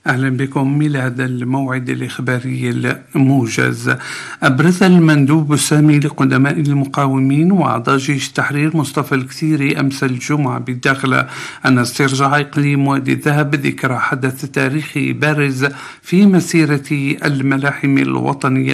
أهلا بكم إلى هذا الموعد الإخباري الموجز. أبرز المندوب السامي لقدماء المقاومين وأعضاء جيش التحرير مصطفى الكثيري أمس الجمعة بالداخل أن استرجاع إقليم وادي الذهب ذكرى حدث تاريخي بارز في مسيرة الملاحم الوطنية